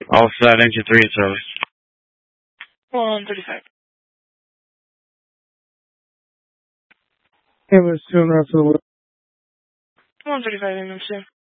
All set, engine 3 in service. 135. Ambulance 2 on route to the west. 135, ambulance 2.